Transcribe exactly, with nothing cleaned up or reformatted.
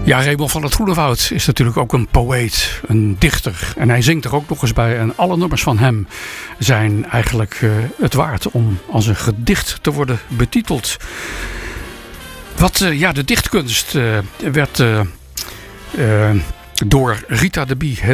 Ja, Raymond van het Groenewoud is natuurlijk ook een poëet, een dichter. En hij zingt er ook nog eens bij. En alle nummers van hem zijn eigenlijk uh, het waard om als een gedicht te worden betiteld. Wat, uh, ja, de dichtkunst uh, werd uh, uh, door Rita de Bie heel